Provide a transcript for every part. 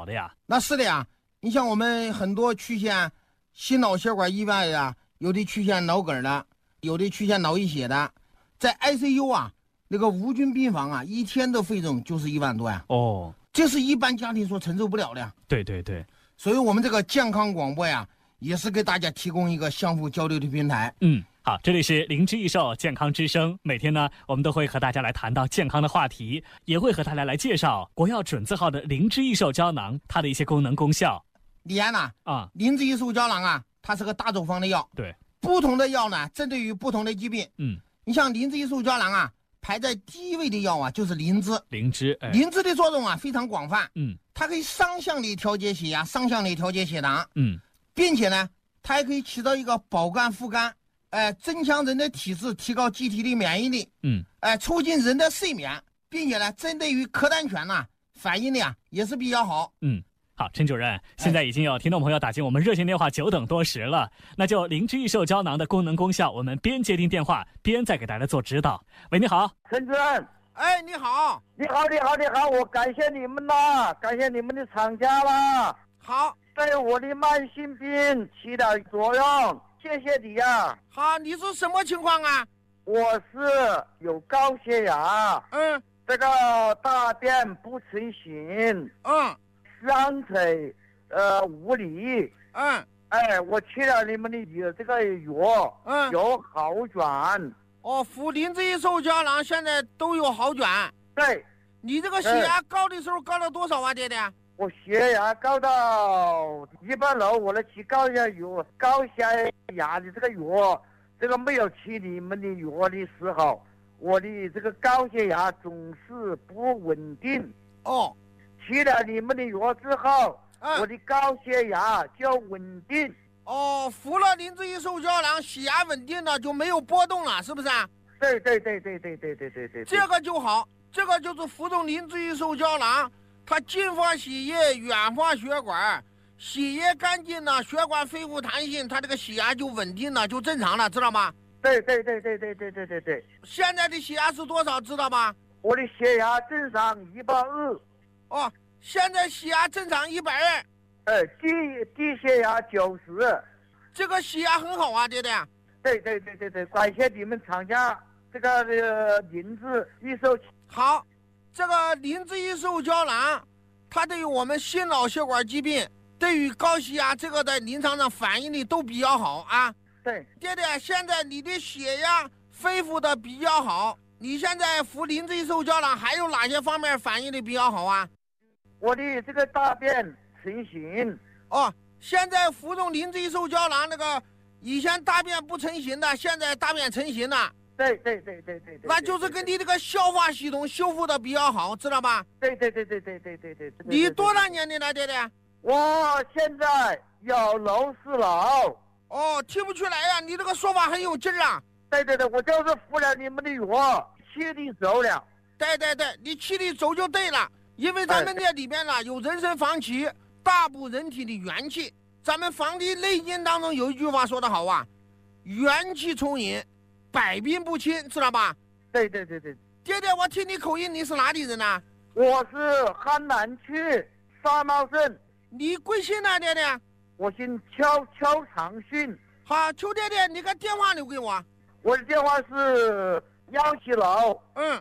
了的呀。 那是的呀，你像我们很多出现心脑血管意外的，有的出现脑梗的，有的出现脑溢血的，在 ICU 啊，那个无菌病房啊，一天的费用就是1万多呀。 哦， 这是一般家庭所承受不了的呀。 对对对， 所以我们这个健康广播呀，也是给大家提供一个相互交流的平台。 好，这里是灵芝益寿健康之声。每天呢，我们都会和大家来谈到健康的话题，也会和大家来介绍国药准字号的灵芝益寿胶囊它的一些功能功效。 李安呐，灵芝益寿胶囊啊，它是个大处方的药。 对， 不同的药呢，针对于不同的疾病。你像灵芝益寿胶囊啊，排在第一位的药啊，就是灵芝。灵芝的作用啊非常广泛。它可以双向的调节血压，双向的调节血糖。并且呢，它还可以起到一个保肝护肝。增强人的体质，提高机体的免疫力，促进人的睡眠，并且呢，针对于咳痰犬呢，反应的也是比较好。 好，陈主任，现在已经有听众朋友打进我们热线电话久等多时了，那就灵芝益寿胶囊的功能功效，我们边接听电话边再给大家做指导。喂，你好， 陈主任。 你好， 你好，我感谢你们啦，感谢你们的厂家啦。 好， 对我的慢性病起点作用。谢谢你呀。 好，你是什么情况啊？ 我是有高血压，这个大便不成形，双腿无力，我吃了你们的这个药，有好转。 服灵芝益寿胶囊现在都有好转。 对， 你这个血压高的时候高了多少啊，爹爹？ 我血压高到100楼，我来吃高血压的这个药，这个没有吃你们的药的时候，我的这个高血压总是不稳定。吃了你们的药之后，我的高血压就稳定。 服了灵芝益寿胶囊，血压稳定了，就没有波动了，是不是啊？ 对。 这个就好，这个就是服用灵芝益寿胶囊。它净化血液，软化血管，血液干净了，血管恢复弹性，它这个血压就稳定了，就正常了，知道吗？ 对。 现在的血压是多少，知道吗？ 我的血压正常120。 现在血压正常120。 低血压90。 这个血压很好啊，爹爹。 对，感谢你们厂家这个灵芝益寿。 好。这个灵芝益寿胶囊，它对于我们心脑血管疾病，对于高血压这个在临床上反应力都比较好啊。 对， 爹爹，现在你的血压恢复的比较好，你现在服灵芝益寿胶囊还有哪些方面反应的比较好啊？ 我的这个大便成型。 现在服用灵芝益寿胶囊，那个以前大便不成形的，现在大便成型了。 对， 那就是跟你这个消化系统修复的比较好，知道吧？ 对。 你多大年龄了，爹爹？ 我现在有60了。 听不出来呀，你这个说法很有劲儿啊。 对，我就是服了你们的药，气力走了。 对，你气力走就对了，因为咱们这里面呢有人参黄芪，大补人体的元气。咱们《黄帝内经》当中有一句话说得好啊，元气充盈，百病不侵，知道吧？ 对。 爹爹，我听你口音，你是哪里人啊？ 我是汉南区沙帽镇。 你贵姓呢，爹爹？ 我姓邱长训。 好，邱爹爹，你个电话留给我。 我的电话是17楼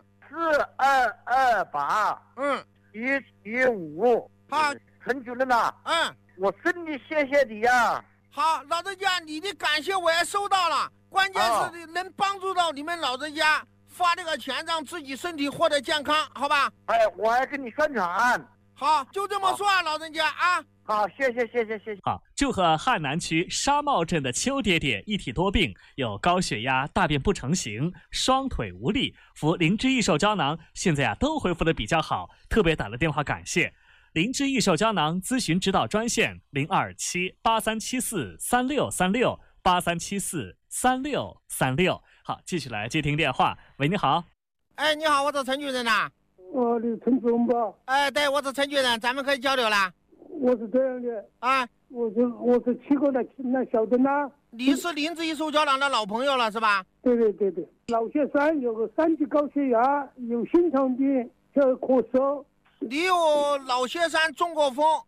4228115。 好， 陈主任呐。我真的谢谢你呀。 好，老人家，你的感谢我也收到了，关键是能帮助到你们老人家发这个钱，让自己身体获得健康，好吧？ 我还跟你宣传。 好，就这么说啊，老人家啊。 好，谢谢。 好，祝贺汉南区沙帽镇的邱爹爹一体多病，有高血压、大便不成形、双腿无力，服灵芝益寿胶囊，现在都恢复的比较好，特别打了电话感谢。灵芝益寿胶囊咨询指导专线0278374363683743636。好，继续来接听电话。喂，你好。 你好，我是陈主任呐。 你陈主任吧？ 对，我是陈主任，咱们可以交流了。 我是这样的我是7个那小的呢。 你是灵芝益寿胶囊的老朋友了是吧？ 对，老血栓，有个3级高血压，有心脏病，有咳嗽。 你有脑血栓、中过风，